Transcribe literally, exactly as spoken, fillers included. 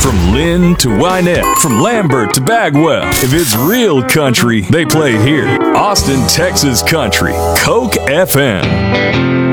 From Lynn to Wynette, from Lambert to Bagwell. If it's real country, they play here. Austin, Texas country. Coke F M.